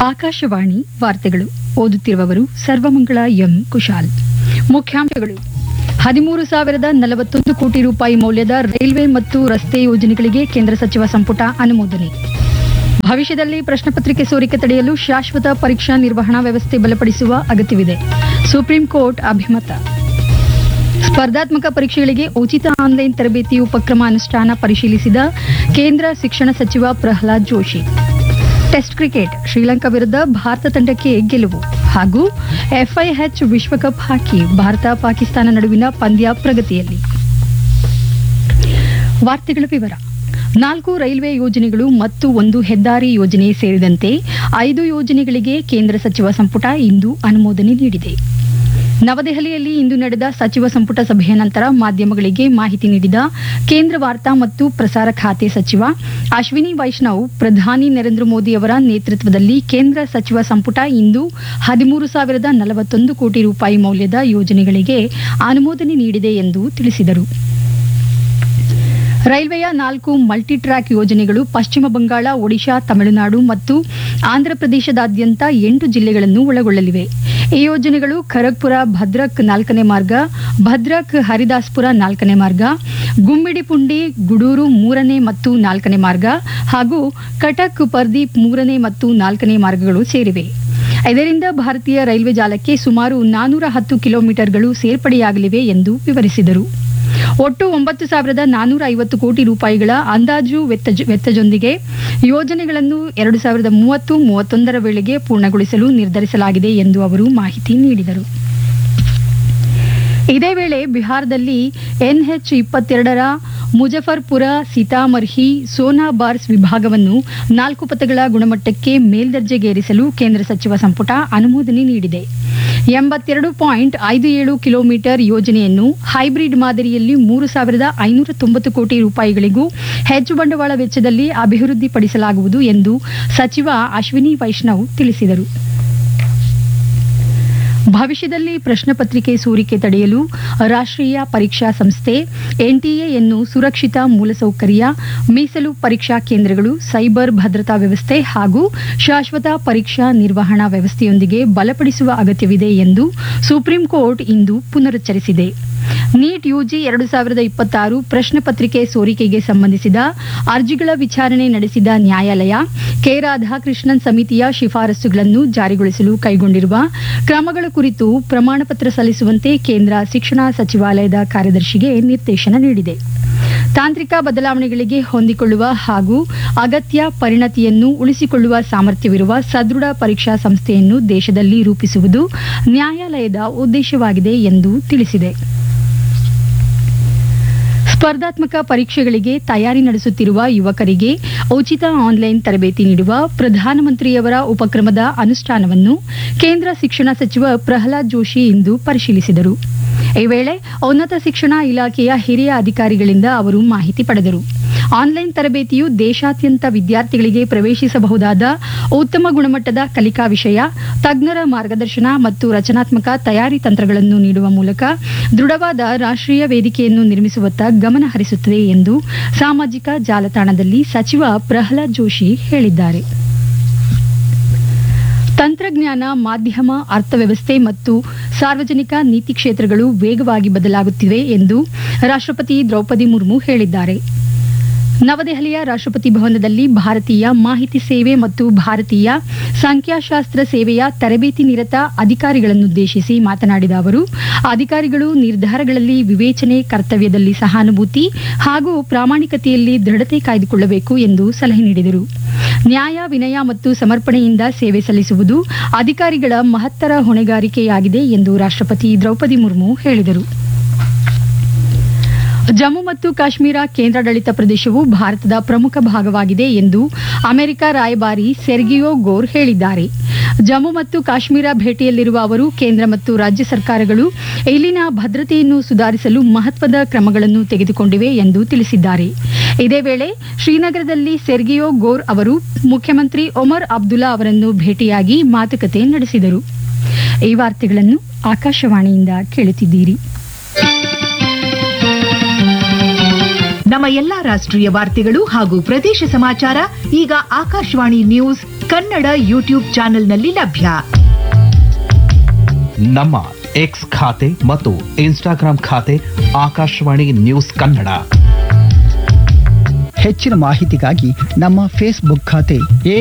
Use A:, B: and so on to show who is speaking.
A: ಆಕಾಶವಾಣಿ ವಾರ್ತೆಗಳು ಓದುತ್ತಿರುವವರು ಸರ್ವಮಂಗಳ ಎಂ ಕುಶಾಲ್. ಮುಖ್ಯಾಂಶಗಳು: 13,041 ಕೋಟಿ ರೂಪಾಯಿ ಮೌಲ್ಯದ ರೈಲ್ವೆ ಮತ್ತು ರಸ್ತೆ ಯೋಜನೆಗಳಿಗೆ ಕೇಂದ್ರ ಸಚಿವ ಸಂಪುಟ ಅನುಮೋದನೆ. ಭವಿಷ್ಯದಲ್ಲಿ ಪ್ರಶ್ನೆ ಪತ್ರಿಕೆ ಸೋರಿಕೆ ತಡೆಯಲು ಶಾಶ್ವತ ಪರೀಕ್ಷಾ ನಿರ್ವಹಣಾ ವ್ಯವಸ್ಥೆ ಬಲಪಡಿಸುವ ಅಗತ್ಯವಿದೆ. ಸುಪ್ರೀಂ ಕೋರ್ಟ್ ಅಭಿಮತ. ಸ್ಪರ್ಧಾತ್ಮಕ ಪರೀಕ್ಷೆಗಳಿಗೆ ಉಚಿತ ಆನ್ಲೈನ್ ತರಬೇತಿ ಉಪಕ್ರಮ ಅನುಷ್ಠಾನ ಪರಿಶೀಲಿಸಿದ ಕೇಂದ್ರ ಶಿಕ್ಷಣ ಸಚಿವ ಪ್ರಹ್ಲಾದ್ ಜೋಶಿ. ಟೆಸ್ಟ್ ಕ್ರಿಕೆಟ್, ಶ್ರೀಲಂಕಾ ವಿರುದ್ಧ ಭಾರತ ತಂಡಕ್ಕೆ ಗೆಲುವು. ಹಾಗೂ ಎಫ್ಐಎಚ್ ವಿಶ್ವಕಪ್ ಹಾಕಿ ಭಾರತ ಪಾಕಿಸ್ತಾನ ನಡುವಿನ ಪಂದ್ಯ ಪ್ರಗತಿಯಲ್ಲಿ. ವಾರ್ತೆಗಳ ವಿವರ. 4 ರೈಲ್ವೆ ಯೋಜನೆಗಳು ಮತ್ತು 1 ಹೆದ್ದಾರಿ ಯೋಜನೆ ಸೇರಿದಂತೆ 5 ಯೋಜನೆಗಳಿಗೆ ಕೇಂದ್ರ ಸಚಿವ ಸಂಪುಟ ಇಂದು ಅನುಮೋದನೆ ನೀಡಿದೆ. ನವದೆಹಲಿಯಲ್ಲಿ ಇಂದು ನಡೆದ ಸಚಿವ ಸಂಪುಟ ಸಭೆಯ ನಂತರ ಮಾಧ್ಯಮಗಳಿಗೆ ಮಾಹಿತಿ ನೀಡಿದ ಕೇಂದ್ರ ವಾರ್ತಾ ಮತ್ತು ಪ್ರಸಾರ ಖಾತೆ ಸಚಿವ ಅಶ್ವಿನಿ ವೈಷ್ಣವ್, ಪ್ರಧಾನಿ ನರೇಂದ್ರ ಮೋದಿ ಅವರ ನೇತೃತ್ವದಲ್ಲಿ ಕೇಂದ್ರ ಸಚಿವ ಸಂಪುಟ ಇಂದು 13,041 ಕೋಟಿ ರೂಪಾಯಿ ಮೌಲ್ಯದ ಯೋಜನೆಗಳಿಗೆ ಅನುಮೋದನೆ ನೀಡಿದೆ ಎಂದು ತಿಳಿಸಿದರು. ರೈಲ್ವೆಯ 4 ಮಲ್ಟಿ ಟ್ರ್ಯಾಕ್ ಯೋಜನೆಗಳು ಪಶ್ಚಿಮ ಬಂಗಾಳ, ಒಡಿಶಾ, ತಮಿಳುನಾಡು ಮತ್ತು ಆಂಧ್ರಪ್ರದೇಶದಾದ್ಯಂತ 8 ಜಿಲ್ಲೆಗಳನ್ನು ಒಳಗೊಳ್ಳಲಿವೆ. ಈ ಯೋಜನೆಗಳು ಖರಗ್ಪುರ ಭದ್ರಕ್ 4ನೇ ಮಾರ್ಗ, ಭದ್ರಕ್ ಹರಿದಾಸ್ಪುರ 4ನೇ ಮಾರ್ಗ, ಗುಮ್ಮಿಡಿಪುಂಡಿ ಗುಡೂರು 3ನೇ ಮತ್ತು 4ನೇ ಮಾರ್ಗ ಹಾಗೂ ಕಟಕ್ ಪರ್ದೀಪ್ 3ನೇ ಮತ್ತು 4ನೇ ಮಾರ್ಗಗಳು ಸೇರಿವೆ. ಇದರಿಂದ ಭಾರತೀಯ ರೈಲ್ವೆ ಜಾಲಕ್ಕೆ ಸುಮಾರು 410 ಕಿಲೋಮೀಟರ್ಗಳು ಸೇರ್ಪಡೆಯಾಗಲಿವೆ ಎಂದು ವಿವರಿಸಿದರು. ಒಟ್ಟು 9,450 ಕೋಟಿ ರೂಪಾಯಿಗಳ ಅಂದಾಜು ವೆಚ್ಚದೊಂದಿಗೆ ಯೋಜನೆಗಳನ್ನು 2030-31 ವೇಳೆಗೆ ಪೂರ್ಣಗೊಳಿಸಲು ನಿರ್ಧರಿಸಲಾಗಿದೆ ಎಂದು ಅವರು ಮಾಹಿತಿ ನೀಡಿದರು. ಇದೇ ವೇಳೆ ಬಿಹಾರದಲ್ಲಿ NH-22ರ ಮುಜಫರ್ಪುರ, ಸೀತಾಮರ್ಹಿ, ಸೋನಾ ಬಾರ್ಸ್ ವಿಭಾಗವನ್ನು 4 ಪಥಗಳ ಗುಣಮಟ್ಟಕ್ಕೆ ಮೇಲ್ದರ್ಜೆಗೇರಿಸಲು ಕೇಂದ್ರ ಸಚಿವ ಸಂಪುಟ ಅನುಮೋದನೆ ನೀಡಿದೆ. 82.57 ಕಿಲೋಮೀಟರ್ ಯೋಜನೆಯನ್ನು ಹೈಬ್ರಿಡ್ ಮಾದರಿಯಲ್ಲಿ 3,590 ಕೋಟಿ ರೂಪಾಯಿಗಳಿಗೂ ಹೆಚ್ಚು ಬಂಡವಾಳ ವೆಚ್ಚದಲ್ಲಿ ಅಭಿವೃದ್ಧಿಪಡಿಸಲಾಗುವುದು ಎಂದು ಸಚಿವ ಅಶ್ವಿನಿ ವೈಷ್ಣವ್ ತಿಳಿಸಿದರು. ಭವಿಷ್ಯದಲ್ಲಿ ಪ್ರಶ್ನೆ ಪತ್ರಿಕೆ ಸೋರಿಕೆ ತಡೆಯಲು ರಾಷ್ಟ್ರೀಯ ಪರೀಕ್ಷಾ ಸಂಸ್ಥೆ NTAಯನ್ನು ಸುರಕ್ಷಿತ ಮೂಲಸೌಕರ್ಯ, ಮೀಸಲು ಪರೀಕ್ಷಾ ಕೇಂದ್ರಗಳು, ಸೈಬರ್ ಭದ್ರತಾ ವ್ಯವಸ್ಥೆ ಹಾಗೂ ಶಾಶ್ವತ ಪರೀಕ್ಷಾ ನಿರ್ವಹಣಾ ವ್ಯವಸ್ಥೆಯೊಂದಿಗೆ ಬಲಪಡಿಸುವ ಅಗತ್ಯವಿದೆ ಎಂದು ಸುಪ್ರೀಂ ಕೋರ್ಟ್ ಇಂದು ಪುನರುಚ್ಚರಿಸಿದೆ. ನೀಟ್ UG 2026 ಪ್ರಶ್ನೆ ಪತ್ರಿಕೆ ಸೋರಿಕೆಗೆ ಸಂಬಂಧಿಸಿದ ಅರ್ಜಿಗಳ ವಿಚಾರಣೆ ನಡೆಸಿದ ನ್ಯಾಯಾಲಯ ಕೆ. ರಾಧಾಕೃಷ್ಣನ್ ಸಮಿತಿಯ ಶಿಫಾರಸುಗಳನ್ನು ಜಾರಿಗೊಳಿಸಲು ಕೈಗೊಂಡಿರುವ ಕ್ರಮಗಳ ಕುರಿತು ಪ್ರಮಾಣಪತ್ರ ಸಲ್ಲಿಸುವಂತೆ ಕೇಂದ್ರ ಶಿಕ್ಷಣ ಸಚಿವಾಲಯದ ಕಾರ್ಯದರ್ಶಿಗೆ ನಿರ್ದೇಶನ ನೀಡಿದೆ. ತಾಂತ್ರಿಕ ಬದಲಾವಣೆಗಳಿಗೆ ಹೊಂದಿಕೊಳ್ಳುವ ಹಾಗೂ ಅಗತ್ಯ ಪರಿಣತಿಯನ್ನು ಉಳಿಸಿಕೊಳ್ಳುವ ಸಾಮರ್ಥ್ಯವಿರುವ ಸದೃಢ ಪರೀಕ್ಷಾ ಸಂಸ್ಥೆಯನ್ನು ದೇಶದಲ್ಲಿ ರೂಪಿಸುವುದು ನ್ಯಾಯಾಲಯದ ಉದ್ದೇಶವಾಗಿದೆ ಎಂದು ತಿಳಿಸಿದೆ. ಸ್ಪರ್ಧಾತ್ಮಕ ಪರೀಕ್ಷೆಗಳಿಗೆ ತಯಾರಿ ನಡೆಸುತ್ತಿರುವ ಯುವಕರಿಗೆ ಉಚಿತ ಆನ್ಲೈನ್ ತರಬೇತಿ ನೀಡುವ ಪ್ರಧಾನಮಂತ್ರಿಯವರ ಉಪಕ್ರಮದ ಅನುಷ್ಠಾನವನ್ನು ಕೇಂದ್ರ ಶಿಕ್ಷಣ ಸಚಿವ ಪ್ರಹ್ಲಾದ್ ಜೋಶಿ ಇಂದು ಪರಿಶೀಲಿಸಿದರು. ಈ ವೇಳೆ ಉನ್ನತ ಶಿಕ್ಷಣ ಇಲಾಖೆಯ ಹಿರಿಯ ಅಧಿಕಾರಿಗಳಿಂದ ಅವರು ಮಾಹಿತಿ ಪಡೆದರು. ಆನ್ಲೈನ್ ತರಬೇತಿಯು ದೇಶಾದ್ಯಂತ ವಿದ್ಯಾರ್ಥಿಗಳಿಗೆ ಪ್ರವೇಶಿಸಬಹುದಾದ ಉತ್ತಮ ಗುಣಮಟ್ಟದ ಕಲಿಕಾ ವಿಷಯ, ತಜ್ಞರ ಮಾರ್ಗದರ್ಶನ ಮತ್ತು ರಚನಾತ್ಮಕ ತಯಾರಿ ತಂತ್ರಗಳನ್ನು ನೀಡುವ ಮೂಲಕ ದೃಢವಾದ ರಾಷ್ಟ್ರೀಯ ವೇದಿಕೆಯನ್ನು ನಿರ್ಮಿಸುವತ್ತ ಗಮನ ಹರಿಸುತ್ತದೆ ಎಂದು ಸಾಮಾಜಿಕ ಜಾಲತಾಣದಲ್ಲಿ ಸಚಿವ ಪ್ರಹ್ಲಾದ್ ಜೋಶಿ ಹೇಳಿದ್ದಾರೆ. ತಂತ್ರಜ್ಞಾನ, ಮಾಧ್ಯಮ, ಅರ್ಥವ್ಯವಸ್ಥೆ ಮತ್ತು ಸಾರ್ವಜನಿಕ ನೀತಿ ಕ್ಷೇತ್ರಗಳು ವೇಗವಾಗಿ ಬದಲಾಗುತ್ತಿವೆ ಎಂದು ರಾಷ್ಟ್ರಪತಿ ದ್ರೌಪದಿ ಮುರ್ಮು ಹೇಳಿದ್ದಾರೆ. ನವದೆಹಲಿಯ ರಾಷ್ಟ್ರಪತಿ ಭವನದಲ್ಲಿ ಭಾರತೀಯ ಮಾಹಿತಿ ಸೇವೆ ಮತ್ತು ಭಾರತೀಯ ಸಂಖ್ಯಾಶಾಸ್ತ್ರ ಸೇವೆಯ ತರಬೇತಿ ನಿರತ ಅಧಿಕಾರಿಗಳನ್ನುದ್ದೇಶಿಸಿ ಮಾತನಾಡಿದ ಅವರು, ಅಧಿಕಾರಿಗಳು ನಿರ್ಧಾರಗಳಲ್ಲಿ ವಿವೇಚನೆ, ಕರ್ತವ್ಯದಲ್ಲಿ ಸಹಾನುಭೂತಿ ಹಾಗೂ ಪ್ರಾಮಾಣಿಕತೆಯಲ್ಲಿ ದೃಢತೆ ಕಾಯ್ದುಕೊಳ್ಳಬೇಕು ಎಂದು ಸಲಹೆ ನೀಡಿದರು. ನ್ಯಾಯ, ವಿನಯ ಮತ್ತು ಸಮರ್ಪಣೆಯಿಂದ ಸೇವೆ ಸಲ್ಲಿಸುವುದು ಅಧಿಕಾರಿಗಳ ಮಹತ್ತರ ಹೊಣೆಗಾರಿಕೆಯಾಗಿದೆ ಎಂದು ರಾಷ್ಟ್ರಪತಿ ದ್ರೌಪದಿ ಮುರ್ಮು ಹೇಳಿದರು. ಜಮ್ಮು ಮತ್ತು ಕಾಶ್ಮೀರ ಕೇಂದ್ರಾಡಳಿತ ಪ್ರದೇಶವು ಭಾರತದ ಪ್ರಮುಖ ಭಾಗವಾಗಿದೆ ಎಂದು ಅಮೆರಿಕ ರಾಯಭಾರಿ ಸೆರ್ಗಿಯೋ ಗೋರ್ ಹೇಳಿದ್ದಾರೆ. ಜಮ್ಮು ಮತ್ತು ಕಾಶ್ಮೀರ ಭೇಟಿಯಲ್ಲಿರುವ ಅವರು ಕೇಂದ್ರ ಮತ್ತು ರಾಜ್ಯ ಸರ್ಕಾರಗಳು ಇಲ್ಲಿನ ಭದ್ರತೆಯನ್ನು ಸುಧಾರಿಸಲು ಮಹತ್ವದ ಕ್ರಮಗಳನ್ನು ತೆಗೆದುಕೊಂಡಿವೆ ಎಂದು ತಿಳಿಸಿದ್ದಾರೆ. ಇದೇ ವೇಳೆ ಶ್ರೀನಗರದಲ್ಲಿ ಸೆರ್ಗಿಯೋ ಗೋರ್ ಅವರು ಮುಖ್ಯಮಂತ್ರಿ ಒಮರ್ ಅಬ್ದುಲ್ಲಾ ಅವರನ್ನು ಭೇಟಿಯಾಗಿ ಮಾತುಕತೆ ನಡೆಸಿದರು. ಈ ವಾರ್ತೆಗಳನ್ನು ಆಕಾಶವಾಣಿಯಿಂದ ಕೇಳುತ್ತಿದ್ದೀರಿ.
B: ನಮ್ಮ ಎಲ್ಲಾ ರಾಷ್ಟ್ರೀಯ ವಾರ್ತೆಗಳು ಹಾಗೂ ಪ್ರದೇಶ ಸಮಾಚಾರ ಈಗ ಆಕಾಶವಾಣಿ ನ್ಯೂಸ್ ಕನ್ನಡ ಯೂಟ್ಯೂಬ್ ಚಾನೆಲ್ನಲ್ಲಿ ಲಭ್ಯ.
C: ನಮ್ಮ ಎಕ್ಸ್ ಖಾತೆ ಮತ್ತು ಇನ್ಸ್ಟಾಗ್ರಾಂ ಖಾತೆ ಆಕಾಶವಾಣಿ ನ್ಯೂಸ್ ಕನ್ನಡ.
D: ಹೆಚ್ಚಿನ ಮಾಹಿತಿಗಾಗಿ ನಮ್ಮ ಫೇಸ್ಬುಕ್ ಖಾತೆ